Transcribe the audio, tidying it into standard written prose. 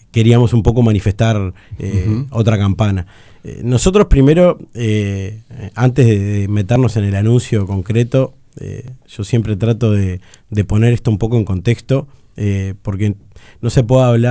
queríamos un poco manifestar otra campana. Nosotros primero, antes de meternos en el anuncio concreto, yo siempre trato de poner esto un poco en contexto, porque no se puede hablar